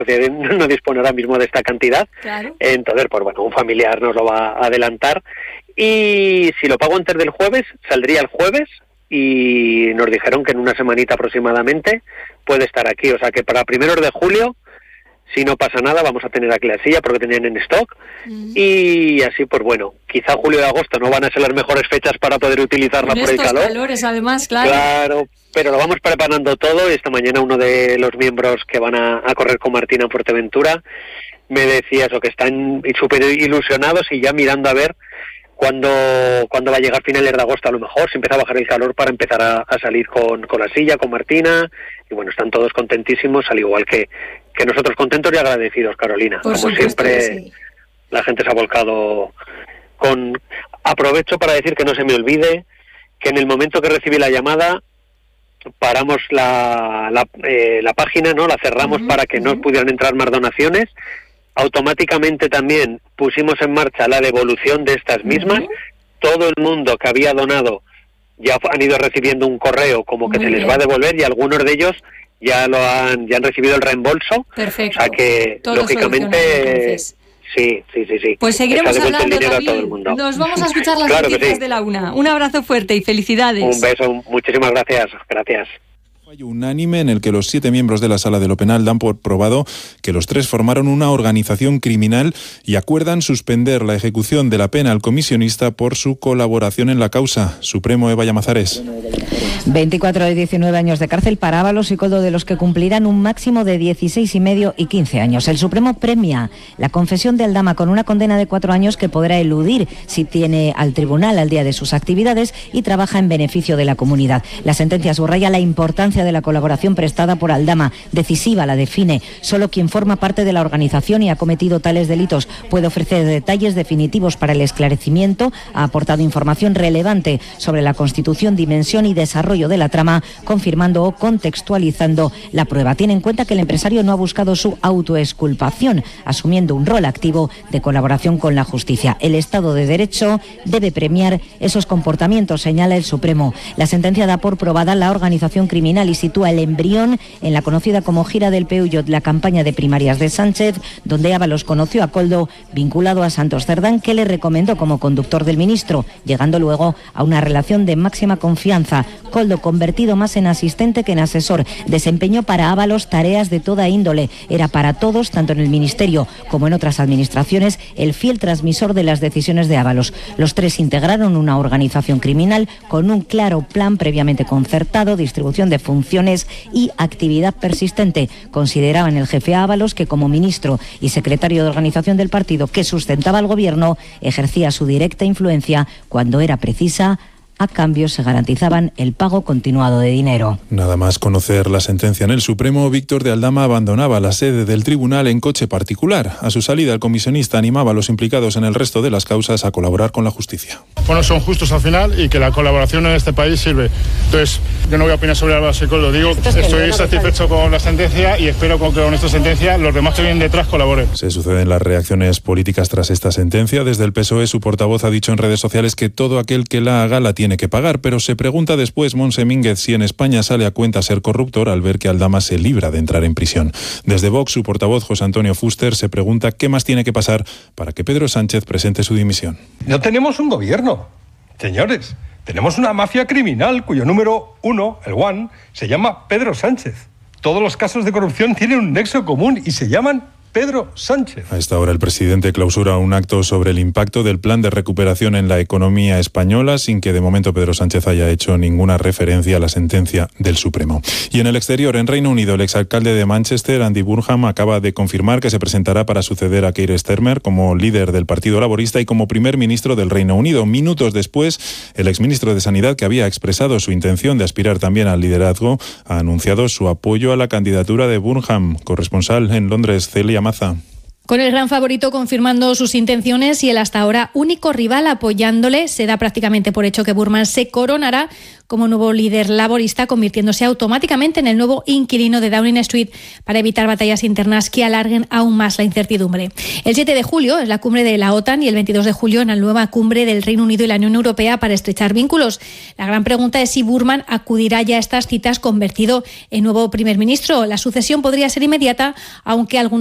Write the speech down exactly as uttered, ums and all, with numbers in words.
no dispone ahora mismo de esta cantidad, claro. Entonces, pues bueno, un familiar nos lo va a adelantar, y si lo pago antes del jueves, saldría el jueves, y nos dijeron que en una semanita aproximadamente puede estar aquí, o sea que para primeros de julio, si no pasa nada, vamos a tener aquí la silla porque tenían en stock, uh-huh. Y así, pues bueno, quizá julio y agosto no van a ser las mejores fechas para poder utilizarla por el calor. Calores, además, claro. Claro, pero lo vamos preparando todo, y esta mañana uno de los miembros que van a, a correr con Martina en Fuerteventura me decía eso, que están súper ilusionados y ya mirando a ver cuándo, cuándo va a llegar finales de agosto, a lo mejor, si empieza a bajar el calor para empezar a, a salir con, con la silla, con Martina, y bueno, están todos contentísimos, al igual que, que nosotros contentos y agradecidos, Carolina. Por Como supuesto, siempre, sí. La gente se ha volcado con... Aprovecho para decir que no se me olvide que en el momento que recibí la llamada, paramos la, la, eh, la página, ¿no? La cerramos uh-huh, para que uh-huh. no pudieran entrar más donaciones. Automáticamente también pusimos en marcha la devolución de estas mismas. Uh-huh. Todo el mundo que había donado ya han ido recibiendo un correo como que Muy se les bien. va a devolver, y algunos de ellos ya lo han ya han recibido el reembolso. Perfecto. O sea que, todo lógicamente, sí, sí, sí, sí. Pues seguiremos hablando, David. Nos vamos a escuchar las claro noticias sí. de la una. Un abrazo fuerte y felicidades. Un beso, muchísimas gracias. Gracias. Fallo unánime en el que los siete miembros de la Sala de lo Penal dan por probado que los tres formaron una organización criminal y acuerdan suspender la ejecución de la pena al comisionista por su colaboración en la causa. Supremo, Eva Llamazares. veinticuatro de diecinueve años de cárcel para Ábalos y Coldo, de los que cumplirán un máximo de dieciséis y medio y quince años. El Supremo premia la confesión de Aldama con una condena de cuatro años que podrá eludir si tiene al tribunal al día de sus actividades y trabaja en beneficio de la comunidad. La sentencia subraya la importancia de la colaboración prestada por Aldama. Decisiva la define. Solo quien forma parte de la organización y ha cometido tales delitos puede ofrecer detalles definitivos para el esclarecimiento. Ha aportado información relevante sobre la constitución, dimensión y desarrollo de la trama, confirmando o contextualizando la prueba. Tiene en cuenta que el empresario no ha buscado su autoexculpación, asumiendo un rol activo de colaboración con la justicia. El Estado de Derecho debe premiar esos comportamientos, señala el Supremo. La sentencia da por probada la organización criminal y sitúa el embrión en la conocida como gira del Peullo, la campaña de primarias de Sánchez, donde Ábalos conoció a Coldo vinculado a Santos Cerdán, que le recomendó como conductor del ministro, llegando luego a una relación de máxima confianza. Coldo, convertido más en asistente que en asesor, desempeñó para Ábalos tareas de toda índole. Era para todos, tanto en el ministerio como en otras administraciones, el fiel transmisor de las decisiones de Ábalos. Los tres integraron una organización criminal con un claro plan previamente concertado, distribución de funciones y actividad persistente. Consideraban el jefe Ábalos que, como ministro y secretario de organización del partido que sustentaba el gobierno, ejercía su directa influencia cuando era precisa. A cambio se garantizaban el pago continuado de dinero. Nada más conocer la sentencia en el Supremo, Víctor de Aldama abandonaba la sede del tribunal en coche particular. A su salida, el comisionista animaba a los implicados en el resto de las causas a colaborar con la justicia. Bueno, son justos al final y que la colaboración en este país sirve. Entonces, yo no voy a opinar sobre Ábalos y Coldo. Digo, estoy satisfecho con la sentencia y espero que con esta sentencia los demás que vienen detrás colaboren. Se suceden las reacciones políticas tras esta sentencia. Desde el P S O E, su portavoz ha dicho en redes sociales que todo aquel que la haga la tiene que pagar, pero se pregunta después Montse Mínguez si en España sale a cuenta ser corruptor al ver que Aldama se libra de entrar en prisión. Desde Vox, su portavoz José Antonio Fuster se pregunta qué más tiene que pasar para que Pedro Sánchez presente su dimisión. No tenemos un gobierno, señores. Tenemos una mafia criminal cuyo número uno, el One, se llama Pedro Sánchez. Todos los casos de corrupción tienen un nexo común y se llaman Pedro Sánchez. A esta hora el presidente clausura un acto sobre el impacto del plan de recuperación en la economía española, sin que de momento Pedro Sánchez haya hecho ninguna referencia a la sentencia del Supremo. Y en el exterior, en Reino Unido, el exalcalde de Manchester, Andy Burnham, acaba de confirmar que se presentará para suceder a Keir Starmer como líder del Partido Laborista y como primer ministro del Reino Unido. Minutos después, el exministro de Sanidad, que había expresado su intención de aspirar también al liderazgo, ha anunciado su apoyo a la candidatura de Burnham. Corresponsal en Londres, Celia Maza. Con el gran favorito confirmando sus intenciones y el hasta ahora único rival apoyándole, se da prácticamente por hecho que Burman se coronará como nuevo líder laborista, convirtiéndose automáticamente en el nuevo inquilino de Downing Street para evitar batallas internas que alarguen aún más la incertidumbre. El siete de julio es la cumbre de la OTAN y el veintidós de julio en la nueva cumbre del Reino Unido y la Unión Europea para estrechar vínculos. La gran pregunta es si Burman acudirá ya a estas citas convertido en nuevo primer ministro. La sucesión podría ser inmediata, aunque algunos